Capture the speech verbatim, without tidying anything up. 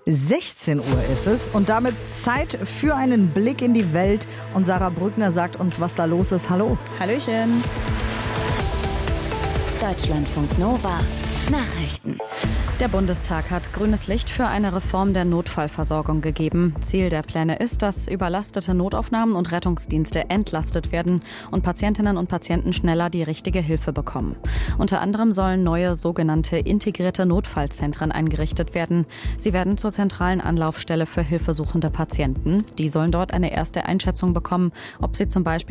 sechzehn Uhr ist es und damit Zeit für einen Blick in die Welt. Und Sarah Brückner sagt uns, was da los ist. Hallo. Hallöchen. Deutschlandfunk Nova. Nachrichten. Der Bundestag hat grünes Licht für eine Reform der Notfallversorgung gegeben. Ziel der Pläne ist, dass überlastete Notaufnahmen und Rettungsdienste entlastet werden und Patientinnen und Patienten schneller die richtige Hilfe bekommen. Unter anderem sollen neue sogenannte integrierte Notfallzentren eingerichtet werden. Sie werden zur zentralen Anlaufstelle für hilfesuchende Patienten. Die sollen dort eine erste Einschätzung bekommen, ob sie zum Beispiel